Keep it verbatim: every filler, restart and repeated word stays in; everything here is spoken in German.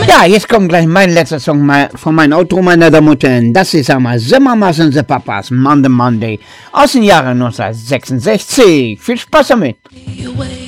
Ja, jetzt kommt gleich mein letzter Song mein, von meinem Auto, meine Damen und Herren. Das ist einmal Zimmermanns und the Papas, Monday Monday, aus dem Jahre neunzehnhundertsechsundsechzig. Viel Spaß damit. You